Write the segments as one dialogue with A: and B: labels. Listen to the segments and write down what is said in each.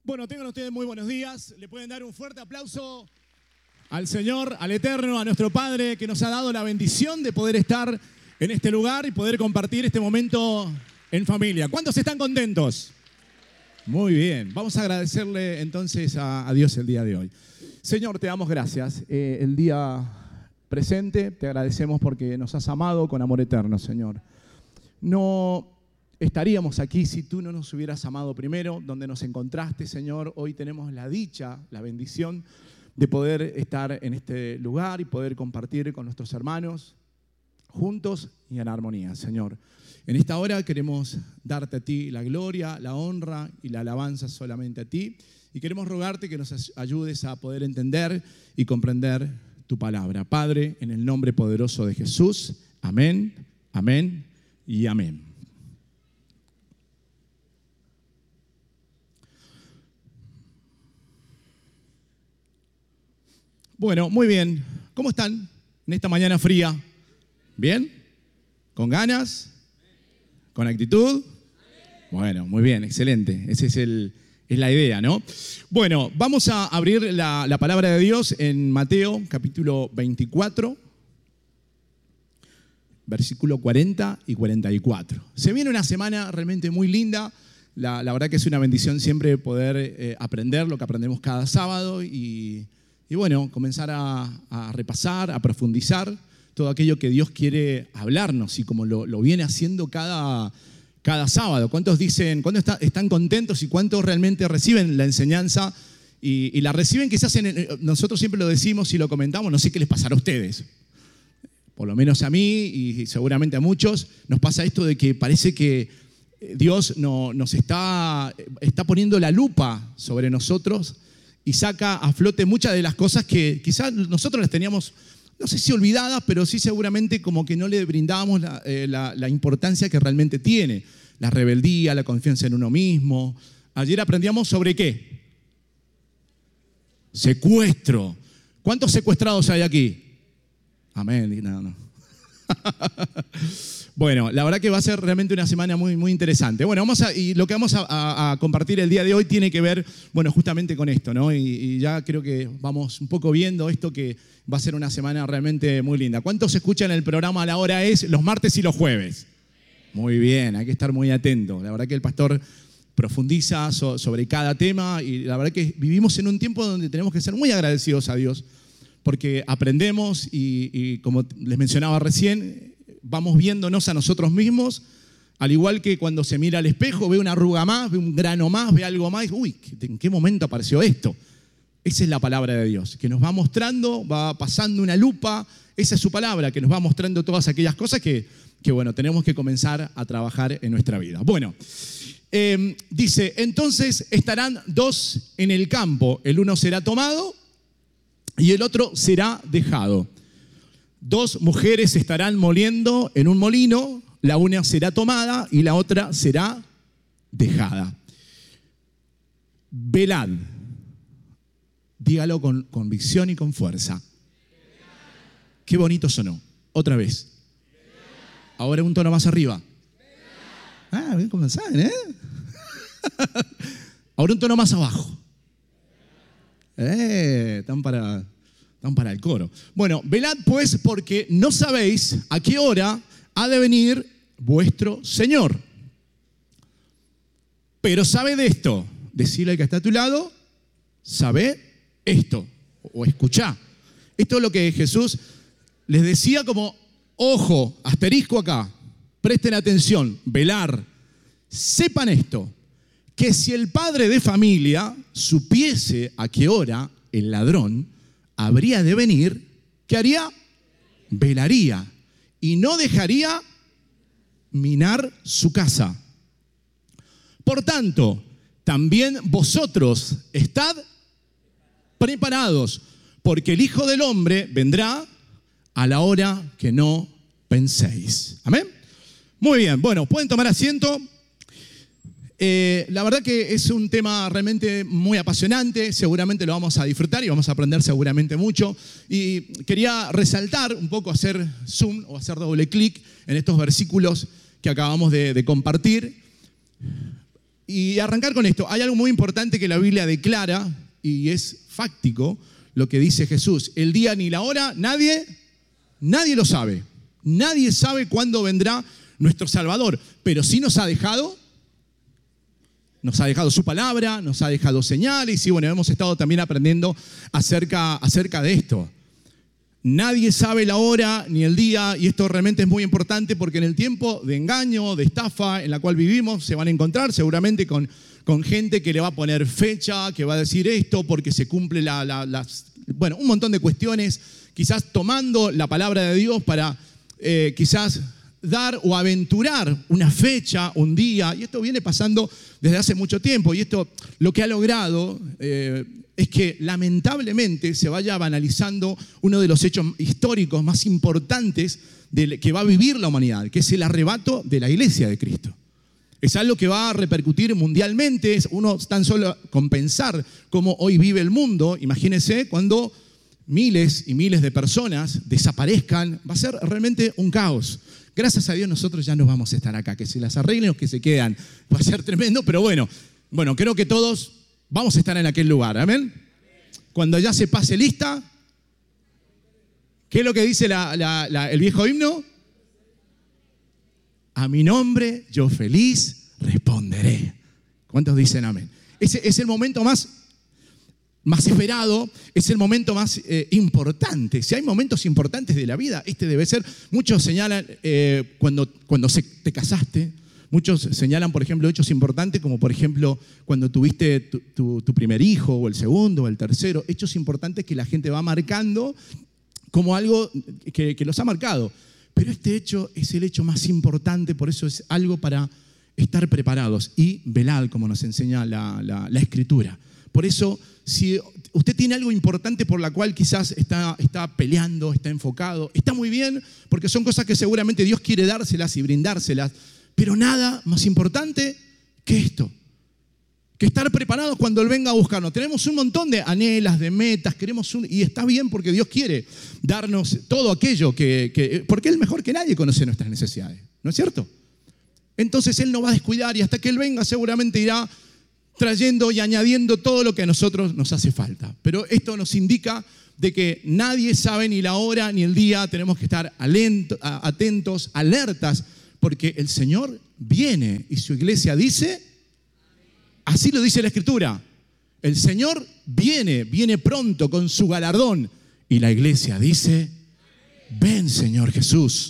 A: Bueno, tengan ustedes muy buenos días. Le pueden dar un fuerte aplauso al Señor, al Eterno, a nuestro Padre, que nos ha dado la bendición de poder estar en este lugar y poder compartir este momento en familia. ¿Cuántos están contentos? Muy bien. Vamos a agradecerle entonces a Dios el día de hoy. Señor, te damos gracias. El día presente te agradecemos porque nos has amado con amor eterno, Señor. No estaríamos aquí si tú no nos hubieras amado primero, donde nos encontraste, Señor. Hoy tenemos la dicha, la bendición de poder estar en este lugar y poder compartir con nuestros hermanos juntos y en armonía, Señor. En esta hora queremos darte a ti la gloria, la honra y la alabanza solamente a ti. Y queremos rogarte que nos ayudes a poder entender y comprender tu palabra. Padre, en el nombre poderoso de Jesús, amén, amén y amén. Bueno, muy bien. ¿Cómo están en esta mañana fría? ¿Bien? ¿Con ganas? ¿Con actitud? Bueno, muy bien, excelente. Esa es la idea, ¿no? Bueno, vamos a abrir la palabra de Dios en Mateo, capítulo 24, versículo 40 y 44. Se viene una semana realmente muy linda. La verdad que es una bendición siempre poder aprender lo que aprendemos cada sábado y bueno, comenzar a repasar, a profundizar todo aquello que Dios quiere hablarnos y como lo viene haciendo cada sábado. ¿Cuántos dicen, cuántos están contentos y cuántos realmente reciben la enseñanza y la reciben quizás nosotros siempre lo decimos y lo comentamos, no sé qué les pasará a ustedes. Por lo menos a mí y seguramente a muchos nos pasa esto de que parece que Dios nos está poniendo la lupa sobre nosotros y saca a flote muchas de las cosas que quizás nosotros las teníamos, no sé si olvidadas, pero sí seguramente como que no le brindábamos la importancia que realmente tiene. La rebeldía, la confianza en uno mismo. Ayer aprendíamos sobre ¿qué? Secuestro. ¿Cuántos secuestrados hay aquí? Amén. No. Bueno, la verdad que va a ser realmente una semana muy, muy interesante. Bueno, y lo que vamos a compartir el día de hoy tiene que ver, bueno, justamente con esto, ¿no? Y ya creo que vamos un poco viendo esto que va a ser una semana realmente muy linda. ¿Cuántos escuchan el programa A la Hora Es los martes y los jueves? Muy bien, hay que estar muy atento. La verdad que el pastor profundiza sobre cada tema y la verdad que vivimos en un tiempo donde tenemos que ser muy agradecidos a Dios porque aprendemos y como les mencionaba recién, vamos viéndonos a nosotros mismos, al igual que cuando se mira al espejo, ve una arruga más, ve un grano más, ve algo más, uy, ¿en qué momento apareció esto? Esa es la palabra de Dios, que nos va mostrando, va pasando una lupa, esa es su palabra, que nos va mostrando todas aquellas cosas que bueno, tenemos que comenzar a trabajar en nuestra vida. Bueno, dice, entonces estarán dos en el campo, el uno será tomado y el otro será dejado. Dos mujeres estarán moliendo en un molino, la una será tomada y la otra será dejada. Velad. Dígalo con convicción y con fuerza. Qué bonito sonó. Otra vez. Ahora un tono más arriba. Bien como saben, ¿eh? Ahora un tono más abajo. Están para el coro. Bueno, velad pues porque no sabéis a qué hora ha de venir vuestro Señor. Pero sabe de esto. Decirle al que está a tu lado, sabe esto. O escuchá. Esto es lo que Jesús les decía como, ojo, asterisco acá. Presten atención, velar. Sepan esto, que si el padre de familia supiese a qué hora el ladrón habría de venir, ¿qué haría? Velaría y no dejaría minar su casa. Por tanto, también vosotros estad preparados, porque el Hijo del Hombre vendrá a la hora que no penséis. ¿Amén? Muy bien, bueno, pueden tomar asiento. La verdad que es un tema realmente muy apasionante, seguramente lo vamos a disfrutar y vamos a aprender seguramente mucho. Y quería resaltar un poco, hacer zoom o hacer doble clic en estos versículos que acabamos de compartir. Y arrancar con esto, hay algo muy importante que la Biblia declara y es fáctico lo que dice Jesús. El día ni la hora, nadie lo sabe. Nadie sabe cuándo vendrá nuestro Salvador, pero sí nos ha dejado su palabra, nos ha dejado señales y bueno, hemos estado también aprendiendo acerca de esto. Nadie sabe la hora ni el día y esto realmente es muy importante porque en el tiempo de engaño, de estafa en la cual vivimos se van a encontrar seguramente con gente que le va a poner fecha, que va a decir esto porque se cumple bueno, un montón de cuestiones, quizás tomando la palabra de Dios para quizás dar o aventurar una fecha, un día, y esto viene pasando desde hace mucho tiempo, y esto lo que ha logrado es que lamentablemente se vaya banalizando uno de los hechos históricos más importantes que va a vivir la humanidad, que es el arrebato de la iglesia de Cristo. Es algo que va a repercutir mundialmente, uno tan solo con pensar cómo hoy vive el mundo, imagínense cuando miles y miles de personas desaparezcan, va a ser realmente un caos. Gracias a Dios nosotros ya no vamos a estar acá, que se las arreglen o que se quedan, va a ser tremendo, pero bueno, creo que todos vamos a estar en aquel lugar, ¿amén? Cuando ya se pase lista, ¿qué es lo que dice el viejo himno? A mi nombre yo feliz responderé. ¿Cuántos dicen amén? Ese es el momento más esperado, es el momento más importante. Si hay momentos importantes de la vida, este debe ser. Muchos señalan cuando te casaste, muchos señalan, por ejemplo, hechos importantes, como por ejemplo cuando tuviste tu primer hijo, o el segundo, o el tercero, hechos importantes que la gente va marcando como algo que los ha marcado. Pero este hecho es el hecho más importante, por eso es algo para estar preparados y velar, como nos enseña la Escritura. Por eso, si usted tiene algo importante por la cual quizás está peleando, está enfocado, está muy bien, porque son cosas que seguramente Dios quiere dárselas y brindárselas, pero nada más importante que esto, que estar preparados cuando Él venga a buscarnos. Tenemos un montón de anhelas, de metas, y está bien porque Dios quiere darnos todo aquello porque Él mejor que nadie conoce nuestras necesidades, ¿no es cierto? Entonces Él no va a descuidar y hasta que Él venga seguramente irá trayendo y añadiendo todo lo que a nosotros nos hace falta. Pero esto nos indica de que nadie sabe ni la hora ni el día, tenemos que estar atentos, alertas, porque el Señor viene y su iglesia dice, así lo dice la Escritura, el Señor viene pronto con su galardón y la iglesia dice, ven Señor Jesús.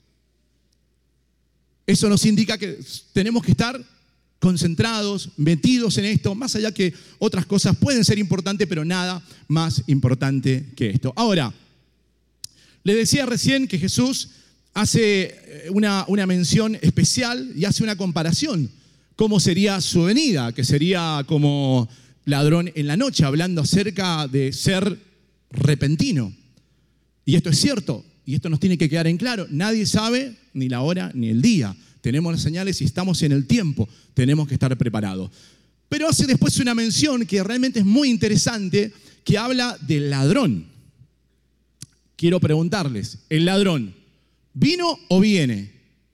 A: Eso nos indica que tenemos que estar concentrados, metidos en esto, más allá que otras cosas pueden ser importantes, pero nada más importante que esto. Ahora, le decía recién que Jesús hace una mención especial y hace una comparación. ¿Cómo sería su venida? Que sería como ladrón en la noche, hablando acerca de ser repentino. Y esto es cierto, y esto nos tiene que quedar en claro. Nadie sabe ni la hora ni el día. Tenemos las señales y estamos en el tiempo. Tenemos que estar preparados. Pero hace después una mención que realmente es muy interesante, que habla del ladrón. Quiero preguntarles, ¿el ladrón vino o viene?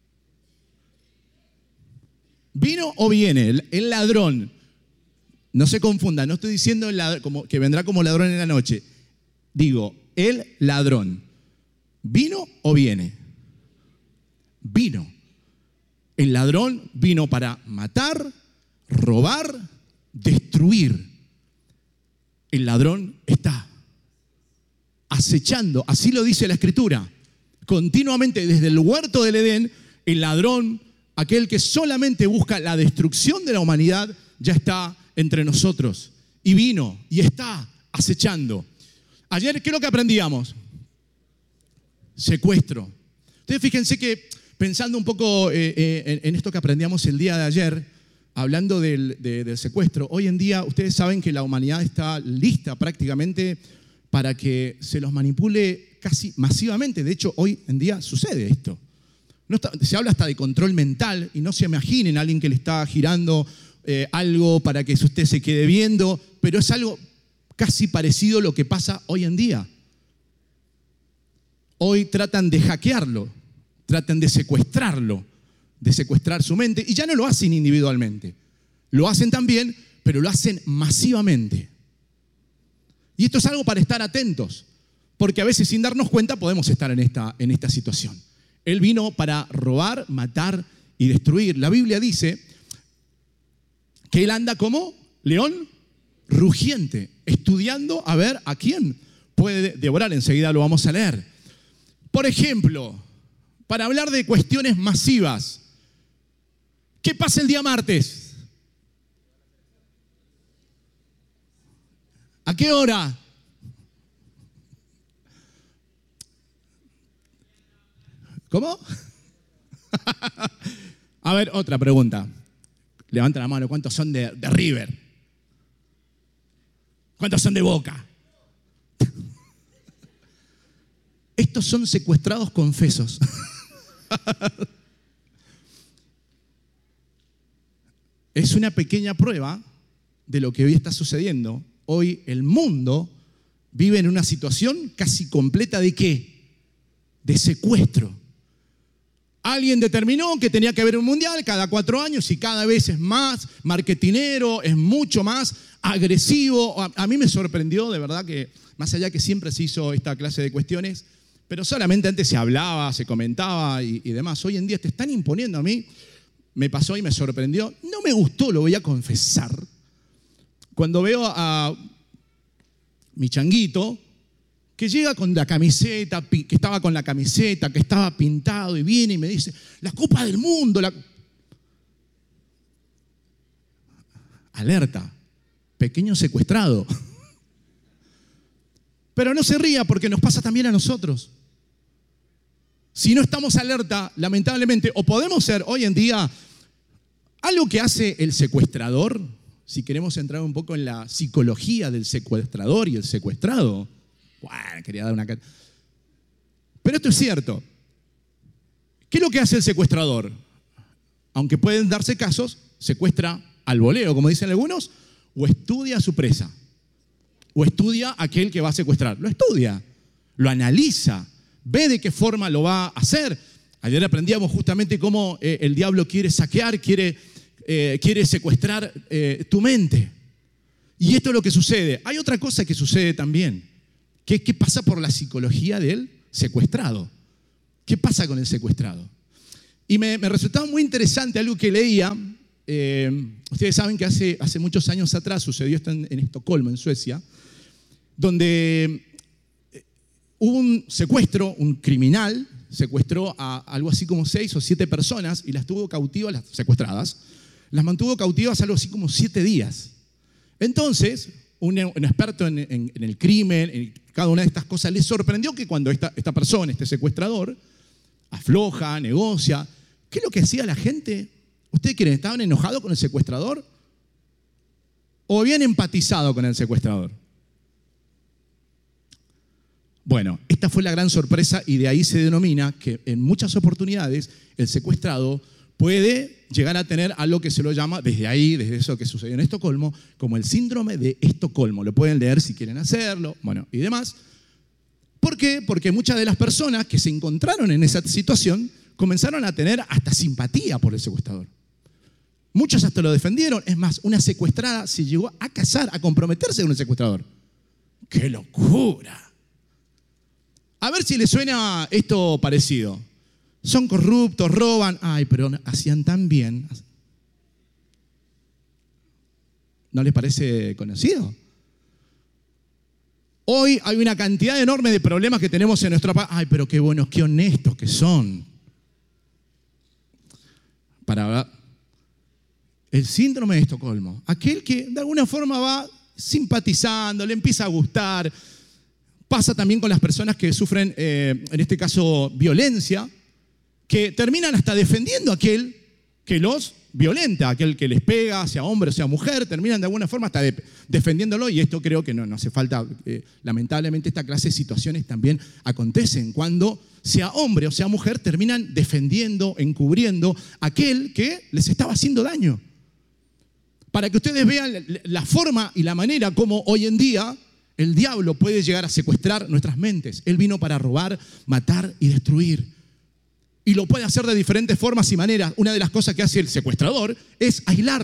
A: ¿Vino o viene? El ladrón. No se confunda, no estoy diciendo que vendrá como ladrón en la noche. Digo, el ladrón. ¿Vino o viene? Vino. El ladrón vino para matar, robar, destruir. El ladrón está acechando, así lo dice la Escritura. Continuamente desde el huerto del Edén, el ladrón, aquel que solamente busca la destrucción de la humanidad, ya está entre nosotros. Y vino y está acechando. Ayer, ¿qué es lo que aprendíamos? Secuestro. Ustedes fíjense que pensando un poco en esto que aprendíamos el día de ayer, hablando del secuestro, hoy en día ustedes saben que la humanidad está lista prácticamente para que se los manipule casi masivamente. De hecho, hoy en día sucede esto. Se habla hasta de control mental y no se imaginen a alguien que le está girando algo para que usted se quede viendo, pero es algo casi parecido a lo que pasa hoy en día. Hoy tratan de hackearlo, tratan de secuestrarlo, de secuestrar su mente y ya no lo hacen individualmente. lo hacen también, pero lo hacen masivamente. Y esto es algo para estar atentos, porque a veces sin darnos cuenta podemos estar en esta situación. Él vino para robar, matar y destruir. La Biblia dice que él anda como león rugiente, estudiando a ver a quién puede devorar. Enseguida lo vamos a leer. Por ejemplo, para hablar de cuestiones masivas, ¿qué pasa el día martes? ¿A qué hora? ¿Cómo? A ver, otra pregunta. Levanta la mano. ¿Cuántos son de River? ¿Cuántos son de Boca? Estos son secuestrados confesos. Es una pequeña prueba de lo que hoy está sucediendo. Hoy el mundo vive en una situación casi completa ¿de qué? De secuestro. Alguien determinó que tenía que haber un mundial cada 4 años y cada vez es más marketinero, es mucho más agresivo. A mí me sorprendió, de verdad, que más allá que siempre se hizo esta clase de cuestiones, pero solamente antes se hablaba, se comentaba y demás. Hoy en día te están imponiendo a mí. Me pasó y me sorprendió. No me gustó, lo voy a confesar. Cuando veo a mi changuito, que llega con la camiseta, que estaba con la camiseta, que estaba pintado y viene y me dice, la Copa del Mundo. Alerta, pequeño secuestrado. Pero no se ría porque nos pasa también a nosotros. Si no estamos alerta, lamentablemente, o podemos ser hoy en día, algo que hace el secuestrador, si queremos entrar un poco en la psicología del secuestrador y el secuestrado. Bueno, quería dar una... Pero esto es cierto. ¿Qué es lo que hace el secuestrador? Aunque pueden darse casos, secuestra al voleo, como dicen algunos, o estudia a su presa, o estudia a aquel que va a secuestrar. Lo estudia, lo analiza, ve de qué forma lo va a hacer. Ayer aprendíamos justamente cómo el diablo quiere saquear, quiere secuestrar tu mente. Y esto es lo que sucede. Hay otra cosa que sucede también, que es que pasa por la psicología del secuestrado. ¿Qué pasa con el secuestrado? Y me resultaba muy interesante algo que leía. Ustedes saben que hace muchos años atrás sucedió esto en Estocolmo, en Suecia, donde hubo un secuestro, un criminal secuestró a algo así como 6 o 7 personas y las tuvo cautivas, las secuestradas, las mantuvo cautivas algo así como 7 días. Entonces, un experto en el crimen, en cada una de estas cosas, le sorprendió que cuando esta persona, este secuestrador, afloja, negocia, ¿qué es lo que hacía la gente? ¿Ustedes creen? ¿Estaban enojados con el secuestrador? ¿O habían empatizado con el secuestrador? Bueno, esta fue la gran sorpresa y de ahí se denomina que en muchas oportunidades el secuestrado puede llegar a tener algo que se lo llama, desde eso que sucedió en Estocolmo, como el síndrome de Estocolmo. Lo pueden leer si quieren hacerlo, bueno, y demás. ¿Por qué? Porque muchas de las personas que se encontraron en esa situación comenzaron a tener hasta simpatía por el secuestrador. Muchos hasta lo defendieron. Es más, una secuestrada se llegó a casar, a comprometerse con el secuestrador. ¡Qué locura! A ver si les suena esto parecido. Son corruptos, roban. Ay, pero hacían tan bien. ¿No les parece conocido? Hoy hay una cantidad enorme de problemas que tenemos en nuestro país. Ay, pero qué buenos, qué honestos que son. Para el síndrome de Estocolmo. Aquel que de alguna forma va simpatizando, le empieza a gustar. Pasa también con las personas que sufren, en este caso, violencia, que terminan hasta defendiendo a aquel que los violenta, aquel que les pega, sea hombre o sea mujer, terminan de alguna forma hasta defendiéndolo, y esto creo que no hace falta. Lamentablemente esta clase de situaciones también acontecen cuando, sea hombre o sea mujer, terminan defendiendo, encubriendo a aquel que les estaba haciendo daño. Para que ustedes vean la forma y la manera como hoy en día el diablo puede llegar a secuestrar nuestras mentes. Él vino para robar, matar y destruir. Y lo puede hacer de diferentes formas y maneras. Una de las cosas que hace el secuestrador es aislar.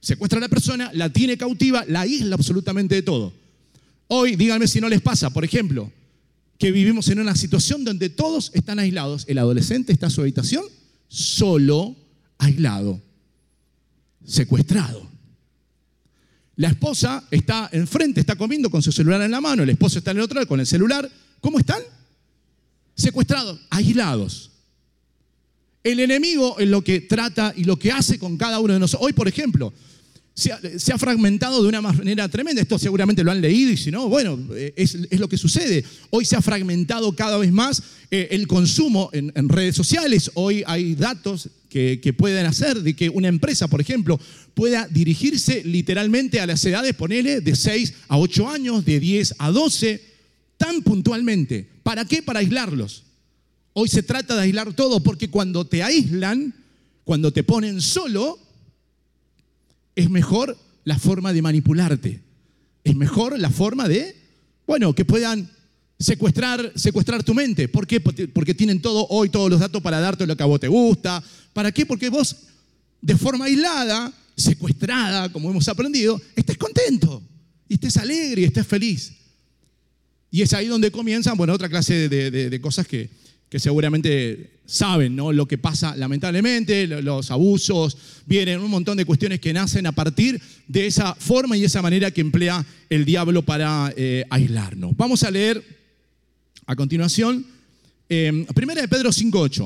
A: Secuestra a la persona, la tiene cautiva, la aísla absolutamente de todo. Hoy, díganme si no les pasa, por ejemplo, que vivimos en una situación donde todos están aislados. El adolescente está en su habitación, solo, aislado, secuestrado. La esposa está enfrente, está comiendo con su celular en la mano, el esposo está en el otro lado con el celular. ¿Cómo están? Secuestrados, aislados. El enemigo es lo que trata y lo que hace con cada uno de nosotros. Hoy, por ejemplo, se ha fragmentado de una manera tremenda. Esto seguramente lo han leído y si no, bueno, es lo que sucede. Hoy se ha fragmentado cada vez más el consumo en redes sociales. Hoy hay datos que pueden hacer de que una empresa, por ejemplo, pueda dirigirse literalmente a las edades, ponele, de 6 a 8 años, de 10 a 12, tan puntualmente. ¿Para qué? Para aislarlos. Hoy se trata de aislar todo, porque cuando te aíslan, cuando te ponen solo, es mejor la forma de manipularte. Es mejor la forma de, bueno, que puedan secuestrar tu mente. ¿Por qué? Porque tienen hoy todos los datos para darte lo que a vos te gusta. ¿Para qué? Porque vos, de forma aislada, secuestrada, como hemos aprendido, estés contento, y estés alegre y estés feliz. Y es ahí donde comienzan, bueno, otra clase de cosas que seguramente saben, ¿no? Lo que pasa lamentablemente, los abusos, vienen un montón de cuestiones que nacen a partir de esa forma y esa manera que emplea el diablo para aislarnos. Vamos a leer a continuación, Primera de Pedro 5:8.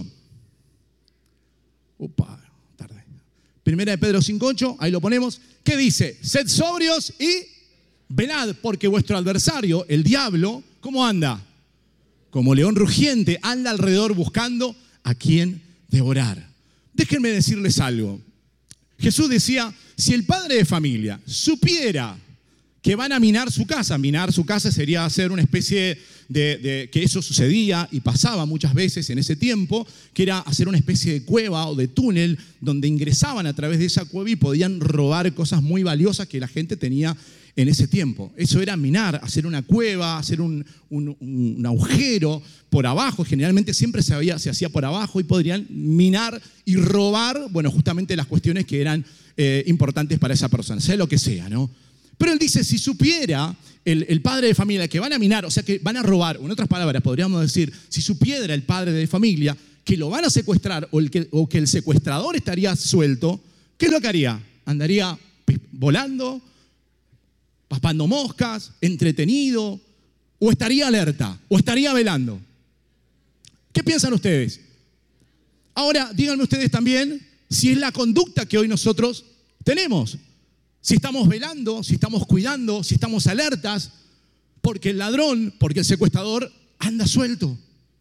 A: Tarde. Primera de Pedro 5:8, ahí lo ponemos. ¿Qué dice? Sed sobrios y velad, porque vuestro adversario, el diablo, ¿cómo anda? Como león rugiente, anda alrededor buscando a quien devorar. Déjenme decirles algo. Jesús decía, si el padre de familia supiera que van a minar su casa sería hacer una especie de que eso sucedía y pasaba muchas veces en ese tiempo, que era hacer una especie de cueva o de túnel donde ingresaban a través de esa cueva y podían robar cosas muy valiosas que la gente tenía en ese tiempo. Eso era minar, hacer una cueva, hacer un agujero por abajo. Generalmente siempre se hacía por abajo y podrían minar y robar, bueno, justamente las cuestiones que eran importantes para esa persona, sea lo que sea, ¿no? Pero él dice, si supiera el padre de familia que van a minar, o sea, que van a robar, o en otras palabras podríamos decir, si supiera el padre de familia que lo van a secuestrar o que el secuestrador estaría suelto, ¿qué es lo que haría? Andaría volando, paspando moscas, entretenido, o estaría alerta, o estaría velando. ¿Qué piensan ustedes? Ahora, díganme ustedes también si es la conducta que hoy nosotros tenemos. Si estamos velando, si estamos cuidando, si estamos alertas, porque el ladrón, porque el secuestrador anda suelto.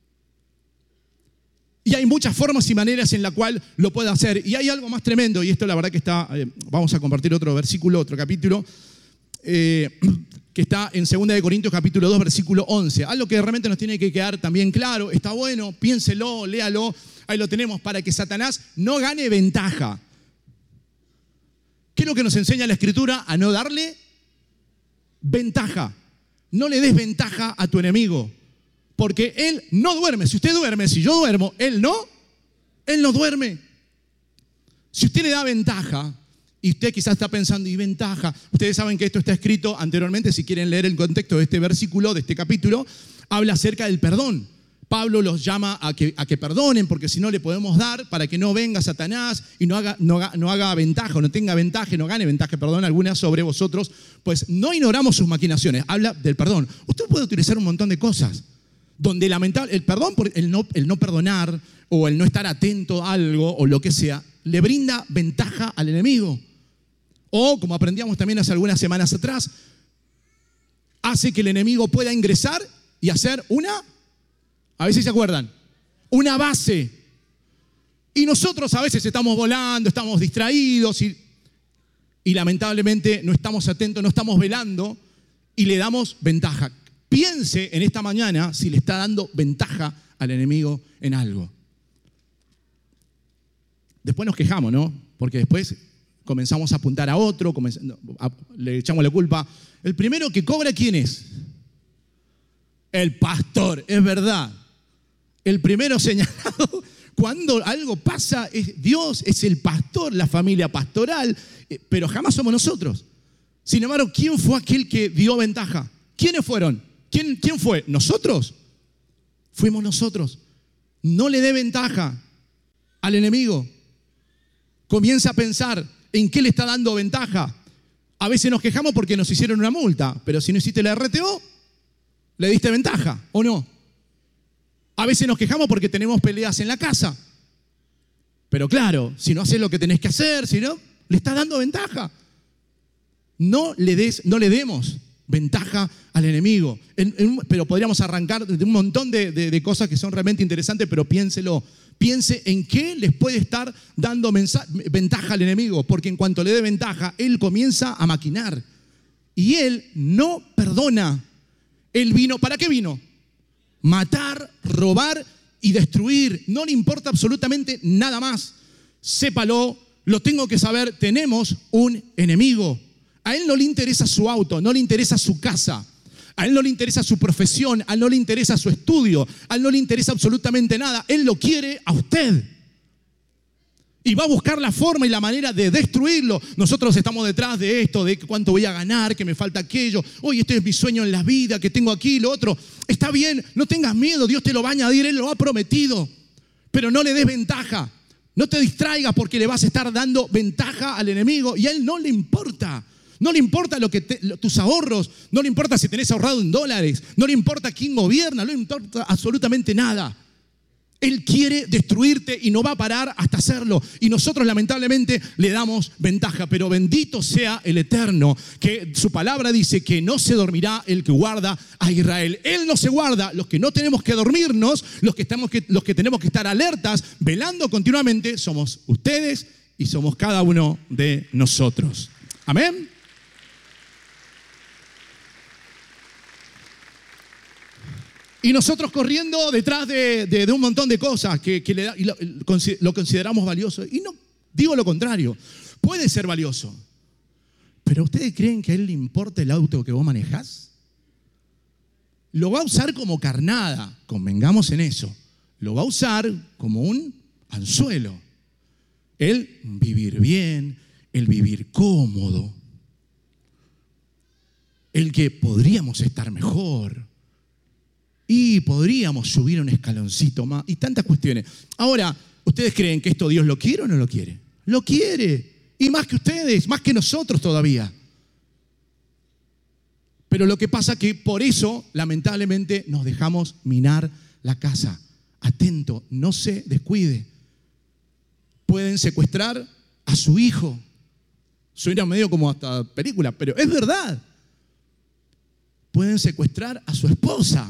A: Y hay muchas formas y maneras en la cual lo puede hacer. Y hay algo más tremendo, y esto la verdad que está, vamos a compartir otro versículo, otro capítulo, que está en 2 Corintios capítulo 2, versículo 11. Algo que realmente nos tiene que quedar también claro, está bueno, piénselo, léalo, ahí lo tenemos, para que Satanás no gane ventaja. ¿Qué es lo que nos enseña la Escritura? A no darle ventaja. No le des ventaja a tu enemigo, porque él no duerme. Si usted duerme, si yo duermo, él no duerme. Si usted le da ventaja, y usted quizás está pensando, ¿y ventaja? Ustedes saben que esto está escrito anteriormente, si quieren leer el contexto de este versículo, de este capítulo, habla acerca del perdón. Pablo los llama a que perdonen, porque si no le podemos dar para que no venga Satanás y no haga ventaja, o no tenga ventaja, no gane ventaja, alguna sobre vosotros, pues no ignoramos sus maquinaciones. Habla del perdón. Usted puede utilizar un montón de cosas, donde el perdón, el no perdonar, o el no estar atento a algo, o lo que sea, le brinda ventaja al enemigo. O, como aprendíamos también hace algunas semanas atrás, hace que el enemigo pueda ingresar y hacer a veces se acuerdan, una base. Y nosotros a veces estamos volando, estamos distraídos y lamentablemente no estamos atentos, no estamos velando y le damos ventaja. Piense en esta mañana si le está dando ventaja al enemigo en algo. Después nos quejamos, ¿no? Porque después comenzamos a apuntar a otro, le echamos la culpa. El primero que cobra, ¿quién es? El pastor, es verdad. El primero señalado Cuando algo pasa, Dios es el pastor, la familia pastoral, pero jamás somos nosotros. Sin embargo, ¿quién fue aquel que dio ventaja? ¿Quiénes fueron? ¿Quién fue? ¿Nosotros? Fuimos nosotros. No le dé ventaja al enemigo. Comienza a pensar en qué le está dando ventaja. A veces nos quejamos porque nos hicieron una multa, pero si no hiciste la RTO, le diste ventaja, ¿o no? A veces nos quejamos porque tenemos peleas en la casa. Pero claro, si no haces lo que tenés que hacer, si no, le estás dando ventaja. No le demos ventaja al enemigo. Pero podríamos arrancar de un montón de cosas que son realmente interesantes, pero piénselo. Piense en qué les puede estar dando ventaja al enemigo, porque en cuanto le dé ventaja, él comienza a maquinar. Y él no perdona. Él vino, ¿para qué vino? Matar, robar y destruir. No le importa absolutamente nada más. Sépalo, lo tengo que saber, tenemos un enemigo. A él no le interesa su auto, no le interesa su casa. A él no le interesa su profesión, a él no le interesa su estudio, a él no le interesa absolutamente nada. Él lo quiere a usted. Y va a buscar la forma y la manera de destruirlo. Nosotros estamos detrás de esto, de cuánto voy a ganar, que me falta aquello. Oye, este es mi sueño en la vida, que tengo aquí, lo otro. Está bien, no tengas miedo, Dios te lo va a añadir, Él lo ha prometido. Pero no le des ventaja. No te distraigas porque le vas a estar dando ventaja al enemigo y a él no le importa. No le importa tus ahorros, no le importa si tenés ahorrado en dólares, no le importa quién gobierna, no le importa absolutamente nada. Él quiere destruirte y no va a parar hasta hacerlo. Y nosotros lamentablemente le damos ventaja. Pero bendito sea el Eterno, que su palabra dice que no se dormirá el que guarda a Israel. Él no se guarda. Los que no tenemos que dormirnos, los que tenemos que estar alertas, velando continuamente, somos ustedes y somos cada uno de nosotros. Amén. Y nosotros corriendo detrás de un montón de cosas que lo consideramos valioso. Y no digo lo contrario, puede ser valioso. ¿Pero ustedes creen que a él le importa el auto que vos manejás? Lo va a usar como carnada, convengamos en eso. Lo va a usar como un anzuelo. El vivir bien, el vivir cómodo, el que podríamos estar mejor. Y podríamos subir un escaloncito más y tantas cuestiones. Ahora, ¿ustedes creen que esto Dios lo quiere o no lo quiere? Lo quiere. Y más que ustedes, más que nosotros todavía. Pero lo que pasa es que por eso, lamentablemente, nos dejamos minar la casa. Atento, no se descuide. Pueden secuestrar a su hijo. Suena medio como hasta película, pero es verdad. Pueden secuestrar a su esposa.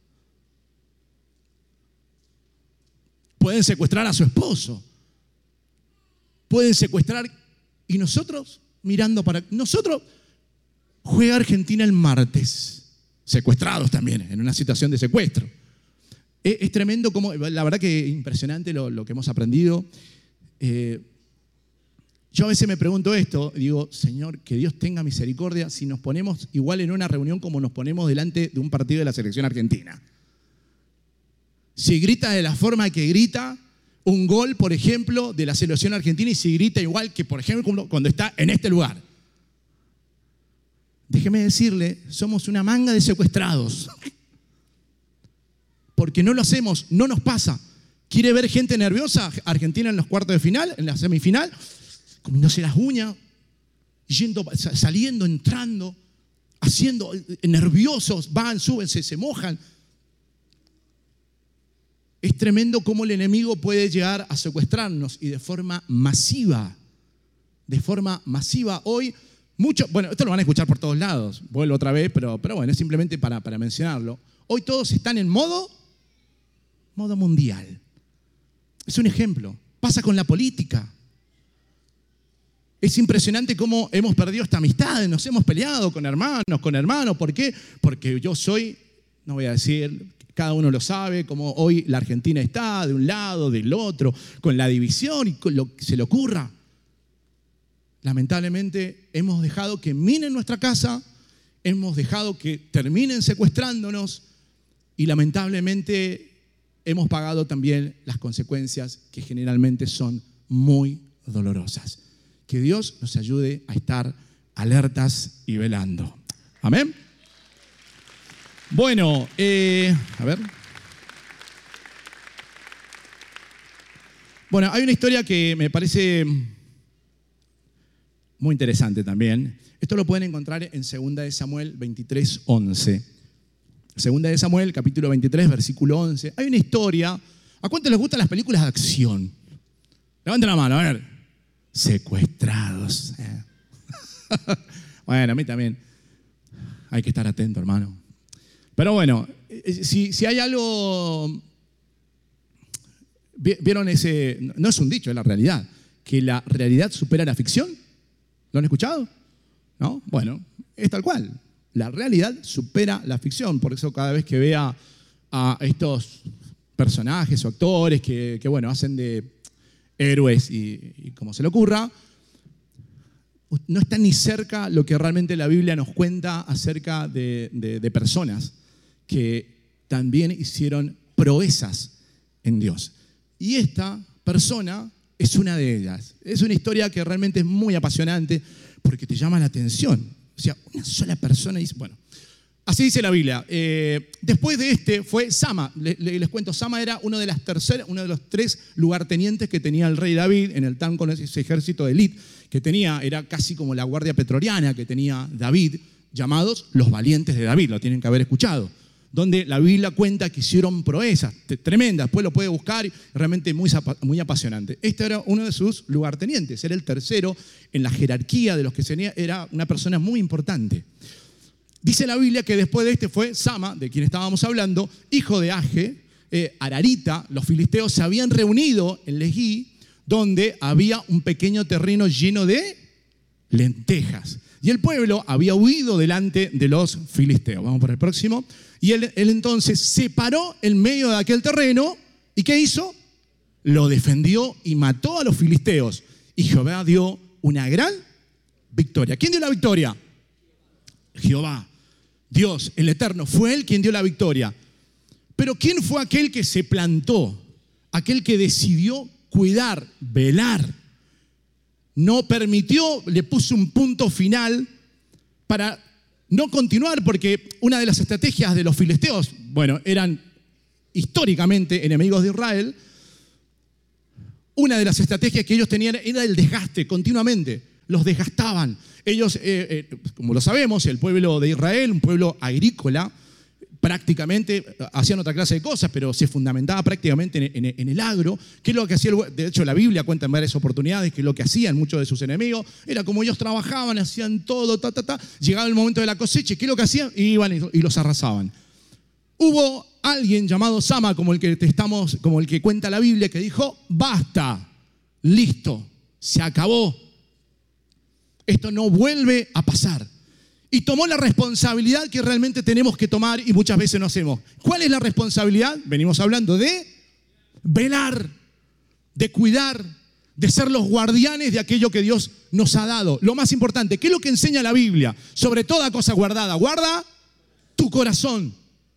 A: Pueden secuestrar a su esposo. Pueden secuestrar. Y nosotros, mirando para... Nosotros, juega Argentina el martes. Secuestrados también, en una situación de secuestro. Es tremendo como... La verdad que impresionante lo que hemos aprendido. Yo a veces me pregunto esto. Digo, Señor, que Dios tenga misericordia si nos ponemos igual en una reunión como nos ponemos delante de un partido de la selección argentina. Si grita de la forma que grita un gol, por ejemplo, de la selección argentina y si grita igual que, por ejemplo, cuando está en este lugar. Déjeme decirle, somos una manga de secuestrados. Porque no lo hacemos, no nos pasa. ¿Quiere ver gente nerviosa? Argentina en los cuartos de final, en la semifinal, comiéndose las uñas, saliendo, entrando, haciendo nerviosos, van, suben, se mojan. Es tremendo cómo el enemigo puede llegar a secuestrarnos y de forma masiva. De forma masiva. Hoy, bueno, esto lo van a escuchar por todos lados. Vuelvo otra vez, pero bueno, es simplemente para mencionarlo. Hoy todos están en modo mundial. Es un ejemplo. Pasa con la política. Es impresionante cómo hemos perdido esta amistad. Nos hemos peleado con hermanos. ¿Por qué? Porque yo soy, no voy a decir... Cada uno lo sabe, como hoy la Argentina está de un lado, del otro, con la división y con lo que se le ocurra. Lamentablemente hemos dejado que minen nuestra casa, hemos dejado que terminen secuestrándonos y lamentablemente hemos pagado también las consecuencias que generalmente son muy dolorosas. Que Dios nos ayude a estar alertas y velando. Amén. Bueno, a ver. Bueno, hay una historia que me parece muy interesante también. Esto lo pueden encontrar en 2 Samuel 23:11. 2 Samuel, capítulo 23, versículo 11. Hay una historia. ¿A cuántos les gustan las películas de acción? Levanten la mano, a ver. Secuestrados. Bueno, a mí también. Hay que estar atento, hermano. Pero bueno, si hay algo... ¿Vieron ese? No es un dicho, es la realidad. Que la realidad supera la ficción. ¿Lo han escuchado? ¿No? Bueno, es tal cual. La realidad supera la ficción. Por eso cada vez que vea a estos personajes o actores que bueno, hacen de héroes y como se le ocurra, no está ni cerca lo que realmente la Biblia nos cuenta acerca de personas que también hicieron proezas en Dios. Y esta persona es una de ellas. Es una historia que realmente es muy apasionante porque te llama la atención. O sea, una sola persona dice, bueno, así dice la Biblia. Después de este fue Sama. Les cuento, Sama era uno de los 3 lugartenientes que tenía el rey David en el tan con ese ejército de élite que tenía. Era casi como la guardia pretoriana que tenía David, llamados los valientes de David. Lo tienen que haber escuchado. Donde la Biblia cuenta que hicieron proezas tremendas. Después lo puede buscar, y realmente muy apasionante. Este era uno de sus lugartenientes. Era el tercero en la jerarquía de los que tenía. Era una persona muy importante. Dice la Biblia que después de este fue Sama, de quien estábamos hablando, hijo de Age, Ararita. Los filisteos se habían reunido en Lehi, donde había un pequeño terreno lleno de lentejas. Y el pueblo había huido delante de los filisteos. Vamos por el próximo. Y él entonces se paró en medio de aquel terreno. ¿Y qué hizo? Lo defendió y mató a los filisteos. Y Jehová dio una gran victoria. ¿Quién dio la victoria? Jehová. Dios, el Eterno. Fue Él quien dio la victoria. Pero ¿quién fue aquel que se plantó? Aquel que decidió cuidar, velar. No permitió, le puso un punto final para no continuar, porque una de las estrategias de los filisteos, bueno, eran históricamente enemigos de Israel. Una de las estrategias que ellos tenían era el desgaste continuamente. Los desgastaban. Ellos, como lo sabemos, el pueblo de Israel, un pueblo agrícola, prácticamente hacían otra clase de cosas, pero se fundamentaba prácticamente en el agro. ¿Qué es lo que hacía? De hecho, la Biblia cuenta en varias oportunidades que lo que hacían muchos de sus enemigos era como ellos trabajaban, hacían todo, llegaba el momento de la cosecha, ¿qué es lo que hacían? Iban y los arrasaban. Hubo alguien llamado Sama, como el que cuenta la Biblia, que dijo, basta, listo, se acabó. Esto no vuelve a pasar. Y tomó la responsabilidad que realmente tenemos que tomar y muchas veces no hacemos. ¿Cuál es la responsabilidad? Venimos hablando de velar, de cuidar, de ser los guardianes de aquello que Dios nos ha dado. Lo más importante, ¿qué es lo que enseña la Biblia? Sobre toda cosa guardada, guarda tu corazón.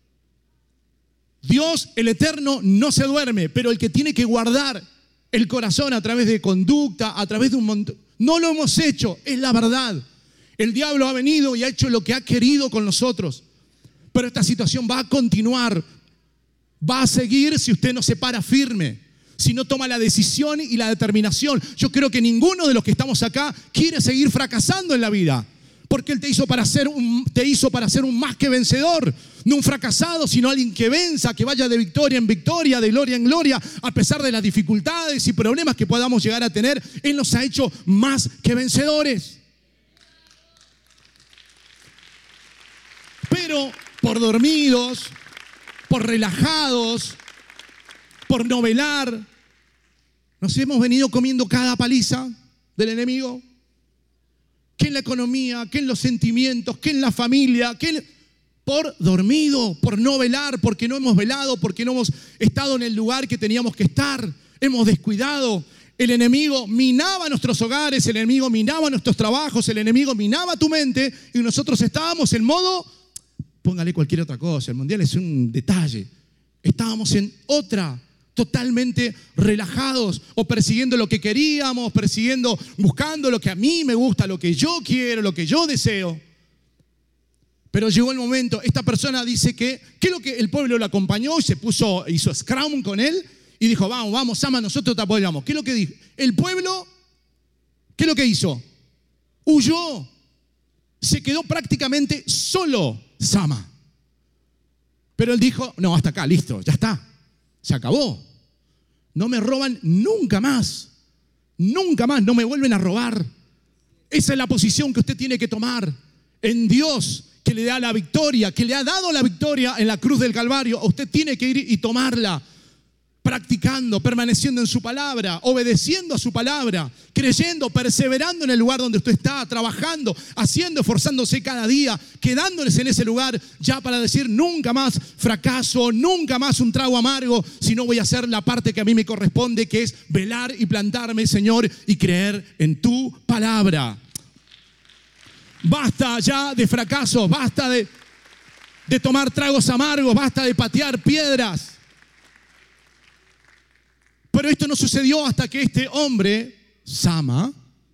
A: Dios, el Eterno, no se duerme, pero el que tiene que guardar el corazón a través de conducta, a través de un montón... No lo hemos hecho, es la verdad. El diablo ha venido y ha hecho lo que ha querido con nosotros. Pero esta situación va a continuar. Va a seguir si usted no se para firme. Si no toma la decisión y la determinación. Yo creo que ninguno de los que estamos acá quiere seguir fracasando en la vida. Porque Él te hizo para ser un más que vencedor. No un fracasado, sino alguien que venza, que vaya de victoria en victoria, de gloria en gloria. A pesar de las dificultades y problemas que podamos llegar a tener, Él nos ha hecho más que vencedores. Pero por dormidos, por relajados, por no velar, nos hemos venido comiendo cada paliza del enemigo. ¿Qué en la economía? ¿Qué en los sentimientos? ¿Qué en la familia? Por dormido, por no velar, porque no hemos velado, porque no hemos estado en el lugar que teníamos que estar. Hemos descuidado. El enemigo minaba nuestros hogares, el enemigo minaba nuestros trabajos, el enemigo minaba tu mente y nosotros estábamos en modo... Póngale cualquier otra cosa, el mundial es un detalle. Estábamos en otra, totalmente relajados o persiguiendo lo que queríamos, buscando lo que a mí me gusta, lo que yo quiero, lo que yo deseo. Pero llegó el momento, esta persona dice que lo que el pueblo lo acompañó y hizo scrum con él y dijo, vamos, Sama, nosotros te apoyamos. ¿Qué es lo que dijo? El pueblo, ¿qué es lo que hizo? Huyó. Se quedó prácticamente solo Sama. Pero él dijo, no, hasta acá, listo, ya está. Se acabó. No me roban nunca más. Nunca más, no me vuelven a robar. Esa es la posición que usted tiene que tomar en Dios, que le da la victoria, que le ha dado la victoria en la cruz del Calvario. Usted tiene que ir y tomarla, practicando, permaneciendo en su palabra, obedeciendo a su palabra, creyendo, perseverando en el lugar donde usted está, trabajando, haciendo, esforzándose cada día, quedándose en ese lugar ya para decir nunca más fracaso, nunca más un trago amargo, sino voy a hacer la parte que a mí me corresponde, que es velar y plantarme, Señor, y creer en tu palabra. Basta ya de fracasos, basta de tomar tragos amargos, basta de patear piedras. Pero esto no sucedió hasta que este hombre, Sama,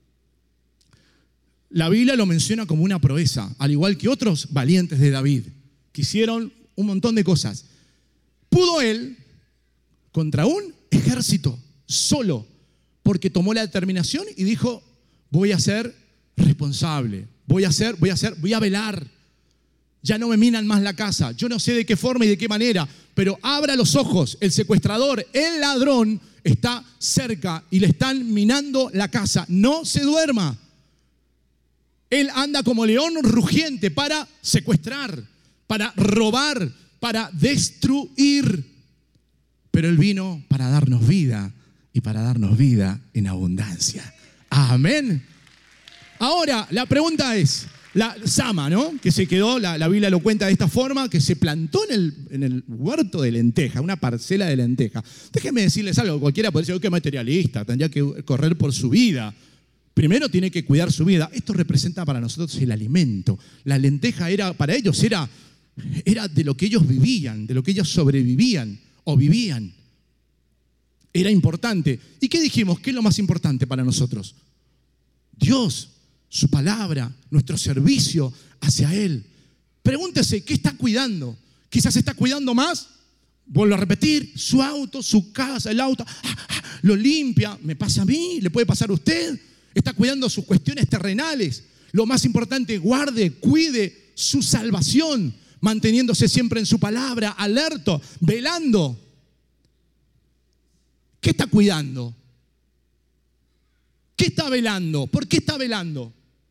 A: la Biblia lo menciona como una proeza, al igual que otros valientes de David, que hicieron un montón de cosas. Pudo él contra un ejército solo, porque tomó la determinación y dijo, voy a ser responsable, voy a velar. Ya no me minan más la casa. Yo no sé de qué forma y de qué manera, pero abra los ojos. El secuestrador, el ladrón, está cerca y le están minando la casa. No se duerma. Él anda como león rugiente para secuestrar, para robar, para destruir. Pero Él vino para darnos vida y para darnos vida en abundancia. Amén. Ahora, la pregunta es, Sama, ¿no? Que se quedó, la Biblia lo cuenta de esta forma, que se plantó en el huerto de lenteja, una parcela de lenteja. Déjenme decirles algo, cualquiera puede decir, qué materialista, tendría que correr por su vida. Primero tiene que cuidar su vida. Esto representa para nosotros el alimento. La lenteja para ellos era de lo que ellos vivían, de lo que ellos sobrevivían o vivían. Era importante. ¿Y qué dijimos? ¿Qué es lo más importante para nosotros? Dios, su palabra, nuestro servicio hacia Él. Pregúntese, ¿qué está cuidando? Quizás está cuidando más, vuelvo a repetir, su auto, su casa, el auto, lo limpia, me pasa a mí, le puede pasar a usted. Está cuidando sus cuestiones terrenales. Lo más importante, guarde, cuide su salvación, manteniéndose siempre en su palabra, alerto, velando. ¿Qué está cuidando? ¿Qué está velando? ¿Por qué está velando?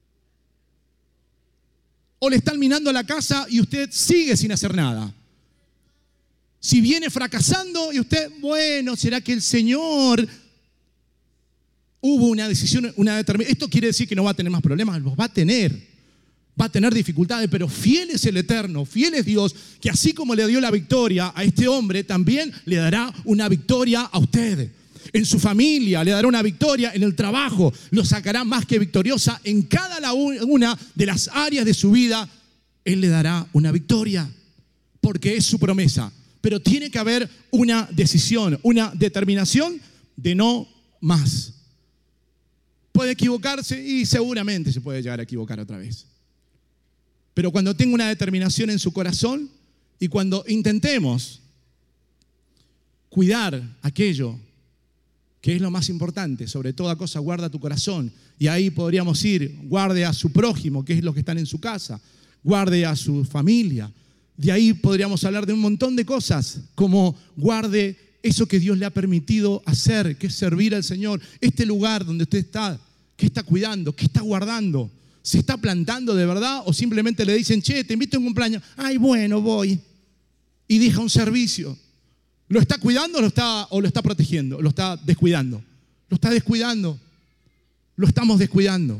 A: ¿O le están minando la casa y usted sigue sin hacer nada? Si viene fracasando y usted, bueno, ¿será que el Señor hubo una decisión, una determinación? Esto quiere decir que no va a tener más problemas, los va a tener dificultades, pero fiel es el Eterno, fiel es Dios, que así como le dio la victoria a este hombre, también le dará una victoria a usted. En su familia le dará una victoria, en el trabajo lo sacará más que victoriosa, en cada una de las áreas de su vida, Él le dará una victoria, porque es su promesa. Pero tiene que haber una decisión, una determinación de no más. Puede equivocarse y seguramente se puede llegar a equivocar otra vez. Pero cuando tenga una determinación en su corazón y cuando intentemos cuidar aquello que es lo más importante, sobre toda cosa guarda tu corazón, y ahí podríamos ir, guarde a su prójimo, que es los que están en su casa, guarde a su familia. De ahí podríamos hablar de un montón de cosas, como guarde eso que Dios le ha permitido hacer, que es servir al Señor. Este lugar donde usted está, ¿qué está cuidando? ¿Qué está guardando? ¿Se está plantando de verdad o simplemente le dicen, che, te invito a un cumpleaños? Ay, bueno, voy. Y deja un servicio. ¿Lo está cuidando o lo está protegiendo? ¿Lo está descuidando? Lo está descuidando. Lo estamos descuidando.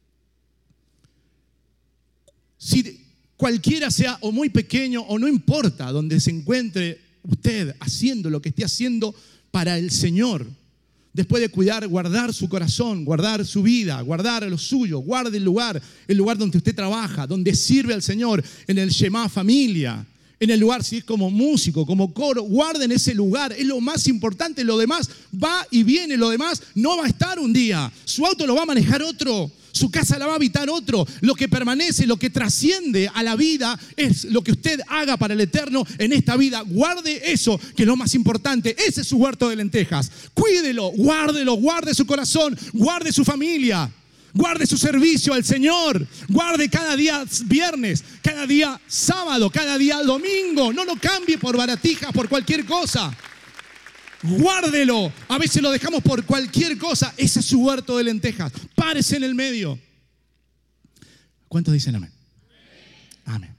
A: Si cualquiera sea o muy pequeño o no importa donde se encuentre usted haciendo lo que esté haciendo para el Señor, después de cuidar, guardar su corazón, guardar su vida, guardar lo suyo, guarde el lugar donde usted trabaja, donde sirve al Señor, en el Shema familia, en el lugar, si es como músico, como coro, guarden ese lugar, es lo más importante, lo demás va y viene, lo demás no va a estar un día, su auto lo va a manejar otro, su casa la va a habitar otro, lo que permanece, lo que trasciende a la vida es lo que usted haga para el eterno en esta vida, guarde eso que es lo más importante, ese es su huerto de lentejas, cuídelo, guárdelo, guarde su corazón, guarde su familia. Guarde su servicio al Señor. Guarde cada día viernes, cada día sábado, cada día domingo. No lo cambie por baratijas, por cualquier cosa. Guárdelo. A veces lo dejamos por cualquier cosa. Ese es su huerto de lentejas. Párese en el medio. ¿Cuántos dicen amén? Amén.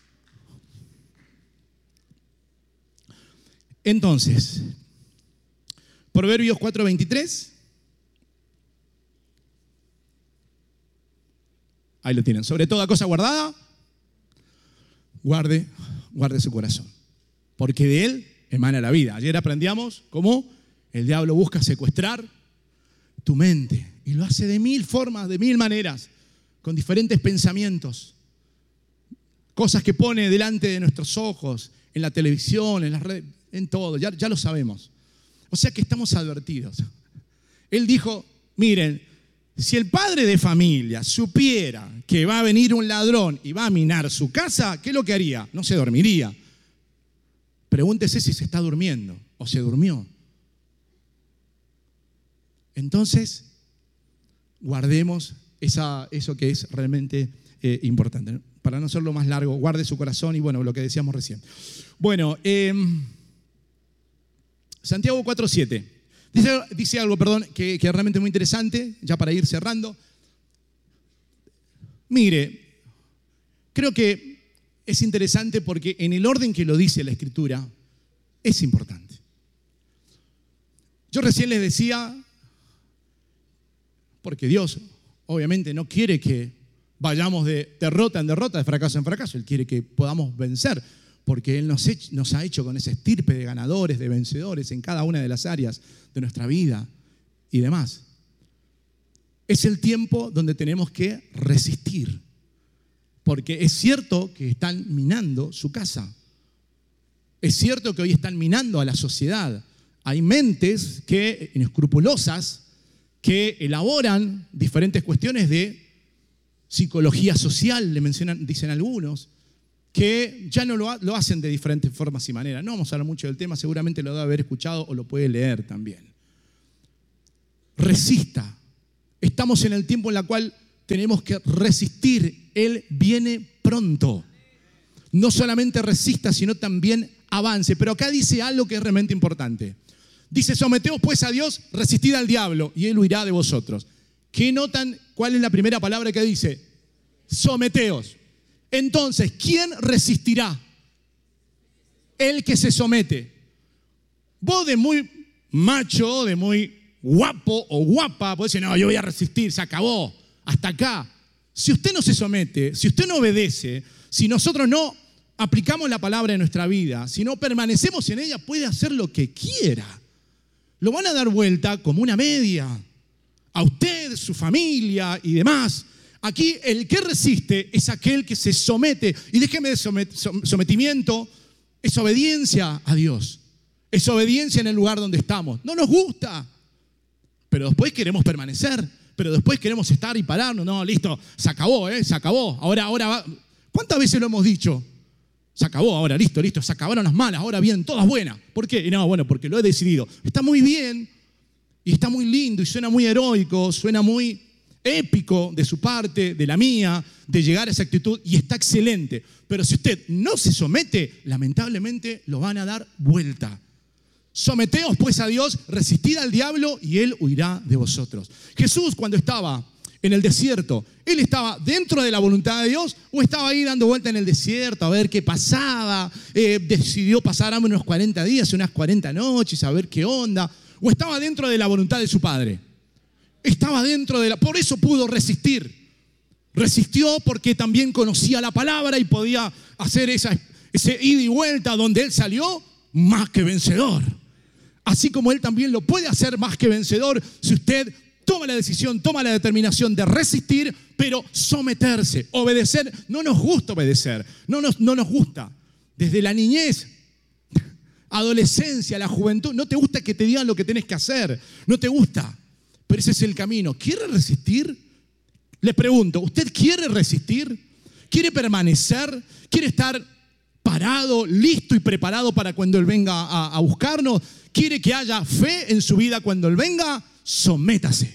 A: Entonces, Proverbios 4:23. Ahí lo tienen. Sobre toda cosa guardada, guarde su corazón. Porque de él emana la vida. Ayer aprendíamos cómo el diablo busca secuestrar tu mente. Y lo hace de mil formas, de mil maneras, con diferentes pensamientos. Cosas que pone delante de nuestros ojos, en la televisión, en las redes, en todo. Ya lo sabemos. O sea que estamos advertidos. Él dijo, miren, si el padre de familia supiera que va a venir un ladrón y va a minar su casa, ¿qué es lo que haría? No se dormiría. Pregúntese si se está durmiendo o se durmió. Entonces, guardemos eso que es realmente importante. Para no hacerlo más largo, guarde su corazón y bueno, lo que decíamos recién. Bueno, Santiago 4:7. Dice algo, que realmente es muy interesante, ya para ir cerrando. Mire, creo que es interesante porque en el orden que lo dice la Escritura, es importante. Yo recién les decía, porque Dios obviamente no quiere que vayamos de derrota en derrota, de fracaso en fracaso, Él quiere que podamos vencer, porque Él nos ha hecho con esa estirpe de ganadores, de vencedores en cada una de las áreas de nuestra vida y demás. Es el tiempo donde tenemos que resistir, porque es cierto que están minando su casa. Es cierto que hoy están minando a la sociedad. Hay mentes inescrupulosas que elaboran diferentes cuestiones de psicología social, dicen algunos, que ya no lo hacen de diferentes formas y maneras. No vamos a hablar mucho del tema, seguramente lo debe haber escuchado o lo puede leer también. Resista. Estamos en el tiempo en el cual tenemos que resistir. Él viene pronto. No solamente resista, sino también avance. Pero acá dice algo que es realmente importante. Dice, someteos pues a Dios, resistid al diablo y Él huirá de vosotros. ¿Qué notan? ¿Cuál es la primera palabra que dice? Someteos. Entonces, ¿quién resistirá? El que se somete. Vos de muy macho, de muy guapo o guapa, podés decir, no, yo voy a resistir, se acabó, hasta acá. Si usted no se somete, si usted no obedece, si nosotros no aplicamos la palabra en nuestra vida, si no permanecemos en ella, puede hacer lo que quiera. Lo van a dar vuelta como una media. A usted, su familia y demás. Aquí el que resiste es aquel que se somete. Y déjeme de sometimiento, es obediencia a Dios. Es obediencia en el lugar donde estamos. No nos gusta, pero después queremos permanecer. Pero después queremos estar y pararnos. No, listo, se acabó, se acabó. Ahora va. ¿Cuántas veces lo hemos dicho? Se acabó, ahora, listo, se acabaron las malas, ahora vienen todas buenas. ¿Por qué? No, bueno, porque lo he decidido. Está muy bien y está muy lindo y suena muy heroico, suena muy épico de su parte, de la mía, de llegar a esa actitud y está excelente. Pero si usted no se somete, lamentablemente lo van a dar vuelta. Someteos pues a Dios, resistid al diablo y Él huirá de vosotros. Jesús cuando estaba en el desierto, ¿Él estaba dentro de la voluntad de Dios o estaba ahí dando vuelta en el desierto a ver qué pasaba? Decidió pasar unos 40 días, unas 40 noches, a ver qué onda. ¿O estaba dentro de la voluntad de su Padre? Estaba dentro de por eso pudo resistir. Resistió porque también conocía la palabra y podía hacer ese ida y vuelta donde Él salió más que vencedor. Así como Él también lo puede hacer más que vencedor si usted toma la decisión, toma la determinación de resistir, pero someterse, obedecer. No nos gusta obedecer, no nos gusta. desde la niñez, adolescencia, la juventud. No te gusta que te digan lo que tenés que hacer. No te gusta. Pero ese es el camino. ¿Quiere resistir? Les pregunto, ¿usted quiere resistir? ¿Quiere permanecer? ¿Quiere estar parado, listo y preparado para cuando Él venga a buscarnos? ¿Quiere que haya fe en su vida cuando Él venga? Sométase.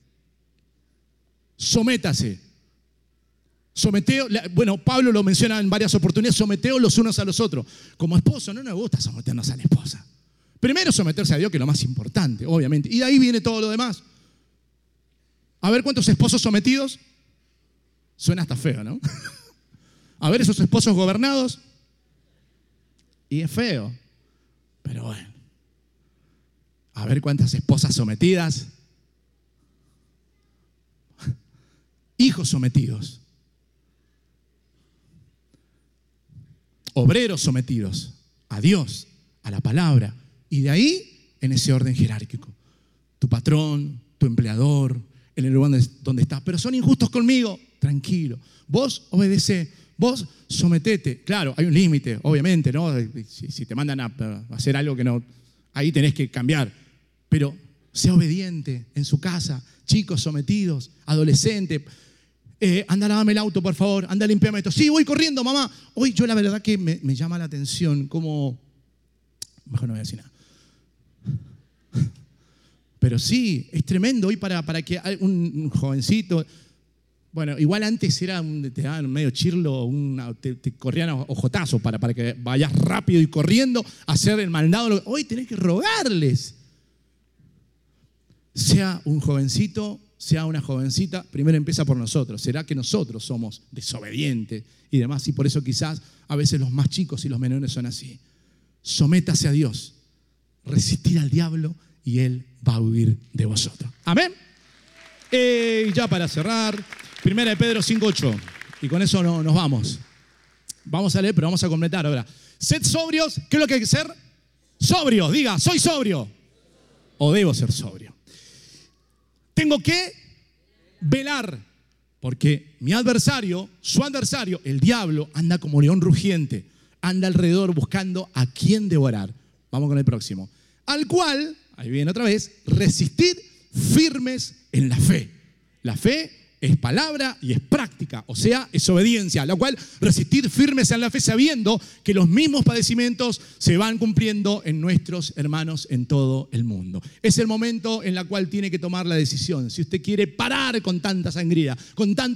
A: Sométase. Someteos, bueno, Pablo lo menciona en varias oportunidades, someteos los unos a los otros. Como esposo no nos gusta someternos a la esposa. Primero someterse a Dios, que es lo más importante, obviamente. Y de ahí viene todo lo demás. A ver cuántos esposos sometidos. Suena hasta feo, ¿no? A ver esos esposos gobernados. Y es feo. Pero bueno. A ver cuántas esposas sometidas. Hijos sometidos. Obreros sometidos a Dios, a la palabra. Y de ahí, en ese orden jerárquico. Tu patrón, tu empleador, en el lugar donde estás. Pero son injustos conmigo. Tranquilo. Vos obedece, vos sometete. Claro, hay un límite, obviamente, ¿no? Si te mandan a hacer algo que no, ahí tenés que cambiar. Pero sea obediente en su casa. Chicos sometidos, adolescentes. Anda, lávame el auto, por favor. Anda, limpiame esto. Sí, voy corriendo, mamá. Hoy yo la verdad que me llama la atención cómo... Mejor no voy a decir nada. Pero sí, es tremendo hoy para que un jovencito... Bueno, igual antes te daban medio chirlo, te corrían ojotazos para que vayas rápido y corriendo a hacer el mandado. Hoy tenés que rogarles. Sea un jovencito, sea una jovencita, primero empieza por nosotros. ¿Será que nosotros somos desobedientes y demás? Y por eso quizás a veces los más chicos y los menores son así. Sométase a Dios, resistir al diablo y Él va a huir de vosotros. Amén. Ya para cerrar, 1 Pedro 5:8. Y con eso nos vamos. Vamos a leer, pero vamos a completar ahora. Sed sobrios. ¿Qué es lo que hay que ser? Sobrios. Diga, soy sobrio. O debo ser sobrio. Tengo que velar, porque mi adversario, su adversario, el diablo, anda como león rugiente, anda alrededor buscando a quién devorar. Vamos con el próximo. Al cual, ahí viene otra vez, resistid firmes en la fe. La fe es palabra y es práctica, o sea, es obediencia, la cual resistir firmes en la fe sabiendo que los mismos padecimientos se van cumpliendo en nuestros hermanos en todo el mundo. Es el momento en el cual tiene que tomar la decisión. Si usted quiere parar con tanta sangría, con tanta